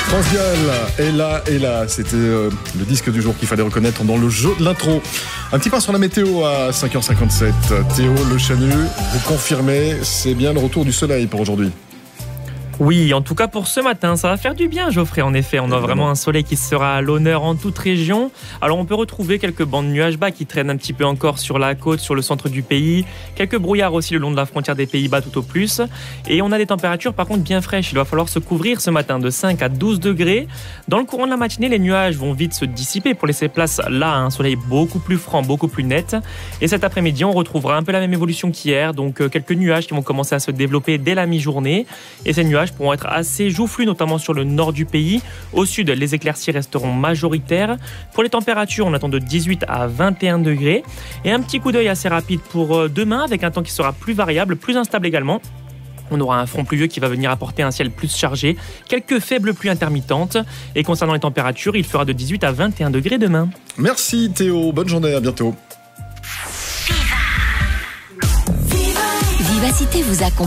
France Gall est là. C'était le disque du jour qu'il fallait reconnaître dans le jeu de l'intro. Un petit pas sur la météo à 5h57. Théo Le Chanu, vous confirmez, c'est bien le retour du soleil pour aujourd'hui? Oui, en tout cas pour ce matin, ça va faire du bien, Geoffrey. En effet, on a vraiment un soleil qui sera à l'honneur en toute région. Alors on peut retrouver quelques bancs de nuages bas qui traînent un petit peu encore sur la côte, sur le centre du pays. Quelques brouillards aussi le long de la frontière des Pays-Bas tout au plus. Et on a des températures par contre bien fraîches. Il va falloir se couvrir ce matin de 5 à 12 degrés. Dans le courant de la matinée, les nuages vont vite se dissiper pour laisser place là à un soleil beaucoup plus franc, beaucoup plus net. Et cet après-midi, on retrouvera un peu la même évolution qu'hier. Donc quelques nuages qui vont commencer à se développer dès la mi-journée. Et ces nuages pourront être assez joufflus, notamment sur le nord du pays. Au sud, les éclaircies resteront majoritaires. Pour les températures, on attend de 18 à 21 degrés. Et un petit coup d'œil assez rapide pour demain, avec un temps qui sera plus variable, plus instable également. On aura un front pluvieux qui va venir apporter un ciel plus chargé, quelques faibles pluies intermittentes. Et concernant les températures, il fera de 18 à 21 degrés demain. Merci Théo, bonne journée, à bientôt. Vivacité vous accompagne.